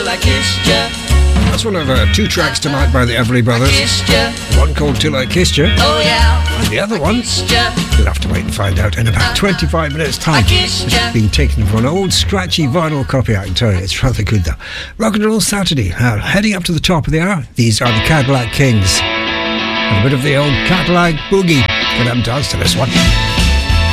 That's one of two tracks tonight by the Everly Brothers. One called Till I Kissed You. And the other one, you'll have to wait and find out in about 25 minutes' time. It's been taken from an old scratchy vinyl copy, I can tell you. It's rather good though. Rock and Roll Saturday. Now, heading up to the top of the hour, these are the Cadillac Kings. And a bit of the old Cadillac boogie. Go down and dance to this one.